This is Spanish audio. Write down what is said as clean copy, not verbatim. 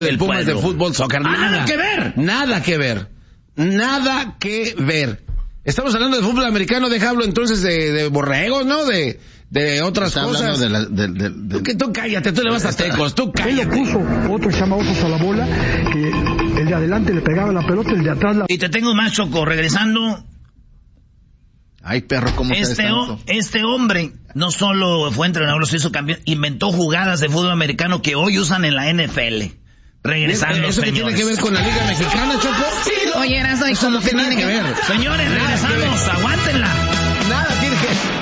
del Pumas de fútbol, soccer. Nada que ver. Nada que ver. Nada que ver. Estamos hablando de fútbol americano, déjalo entonces de borregos, ¿no? De otras cosas. Tú cállate, tú le vas a Tecos, tú cállate. Él le puso otros chamautos a la bola, que el de adelante le pegaba la pelota, el de atrás la... Y te tengo más, Choco, regresando. Ay, perro, ¿cómo este hombre no solo fue entrenador, se hizo campeón, inventó jugadas de fútbol americano que hoy usan en la NFL. Regresando, ¿Eso señores. que tiene que ver con la Liga Mexicana, Choco? Oye, Erasmo, ¿y cómo que tiene que ver? Señores, regresamos, aguántenla. Nada tiene que ver.